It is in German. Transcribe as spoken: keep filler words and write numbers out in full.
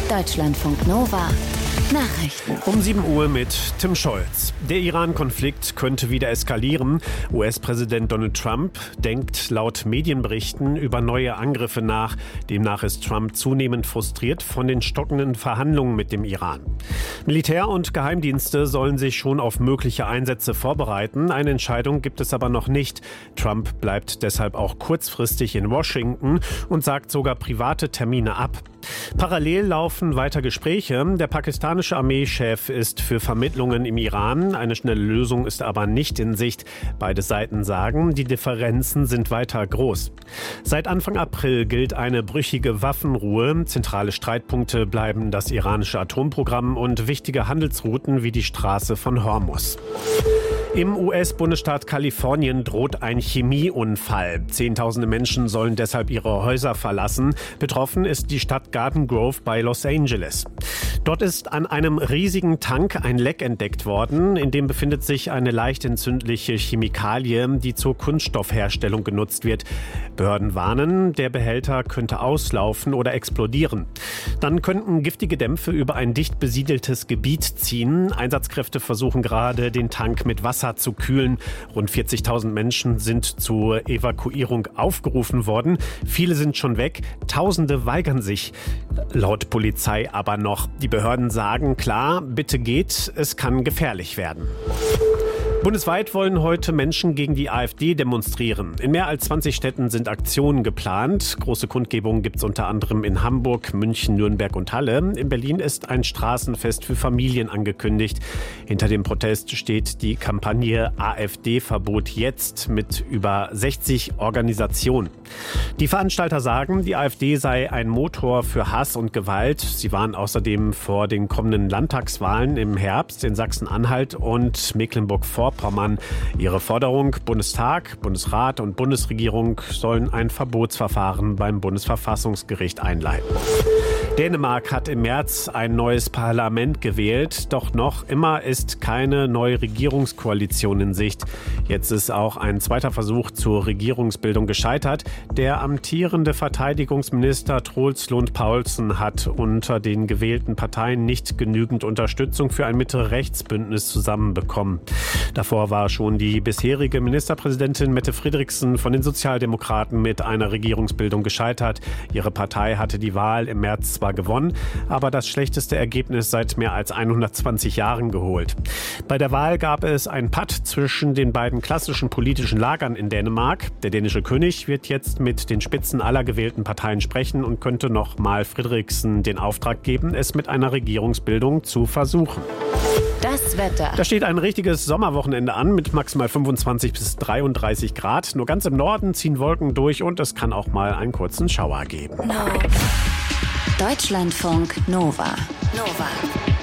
Deutschlandfunk Nova. Nachrichten. Um sieben Uhr mit Tim Scholz. Der Iran-Konflikt könnte wieder eskalieren. U S-Präsident Donald Trump denkt laut Medienberichten über neue Angriffe nach. Demnach ist Trump zunehmend frustriert von den stockenden Verhandlungen mit dem Iran. Militär und Geheimdienste sollen sich schon auf mögliche Einsätze vorbereiten. Eine Entscheidung gibt es aber noch nicht. Trump bleibt deshalb auch kurzfristig in Washington und sagt sogar private Termine ab. Parallel laufen weiter Gespräche. Der pakistanische Armeechef ist für Vermittlungen im Iran. Eine schnelle Lösung ist aber nicht in Sicht. Beide Seiten sagen, die Differenzen sind weiter groß. Seit Anfang April gilt eine brüchige Waffenruhe. Zentrale Streitpunkte bleiben das iranische Atomprogramm und wichtige Handelsrouten wie die Straße von Hormuz. Im U S-Bundesstaat Kalifornien droht ein Chemieunfall. Zehntausende Menschen sollen deshalb ihre Häuser verlassen. Betroffen ist die Stadt Garden Grove bei Los Angeles. Dort ist an einem riesigen Tank ein Leck entdeckt worden. In dem befindet sich eine leicht entzündliche Chemikalie, die zur Kunststoffherstellung genutzt wird. Behörden warnen, der Behälter könnte auslaufen oder explodieren. Dann könnten giftige Dämpfe über ein dicht besiedeltes Gebiet ziehen. Einsatzkräfte versuchen gerade, den Tank mit Wasser zu kühlen. Rund vierzigtausend Menschen sind zur Evakuierung aufgerufen worden. Viele sind schon weg. Tausende weigern sich, laut Polizei aber noch. Die Behörden sagen, klar, bitte geht, es kann gefährlich werden. Bundesweit wollen heute Menschen gegen die AfD demonstrieren. In mehr als zwanzig Städten sind Aktionen geplant. Große Kundgebungen gibt es unter anderem in Hamburg, München, Nürnberg und Halle. In Berlin ist ein Straßenfest für Familien angekündigt. Hinter dem Protest steht die Kampagne AfD-Verbot jetzt mit über sechzig Organisationen. Die Veranstalter sagen, die AfD sei ein Motor für Hass und Gewalt. Sie warnen außerdem vor den kommenden Landtagswahlen im Herbst in Sachsen-Anhalt und Mecklenburg-Vorpommern. Ihre Forderung: Bundestag, Bundesrat und Bundesregierung sollen ein Verbotsverfahren beim Bundesverfassungsgericht einleiten. Dänemark hat im März ein neues Parlament gewählt, doch noch immer ist keine neue Regierungskoalition in Sicht. Jetzt ist auch ein zweiter Versuch zur Regierungsbildung gescheitert. Der amtierende Verteidigungsminister Troels Lund Poulsen hat unter den gewählten Parteien nicht genügend Unterstützung für ein Mitte-Rechts-Bündnis zusammenbekommen. Davor war schon die bisherige Ministerpräsidentin Mette Frederiksen von den Sozialdemokraten mit einer Regierungsbildung gescheitert. Ihre Partei hatte die Wahl im März zwar gewonnen, aber das schlechteste Ergebnis seit mehr als hundertzwanzig Jahren geholt. Bei der Wahl gab es einen Patt zwischen den beiden klassischen politischen Lagern in Dänemark. Der dänische König wird jetzt mit den Spitzen aller gewählten Parteien sprechen und könnte noch mal Frederiksen den Auftrag geben, es mit einer Regierungsbildung zu versuchen. Das Wetter. Da steht ein richtiges Sommerwochenende an mit maximal fünfundzwanzig bis dreiunddreißig Grad. Nur ganz im Norden ziehen Wolken durch und es kann auch mal einen kurzen Schauer geben. No. Deutschlandfunk Nova. Nova.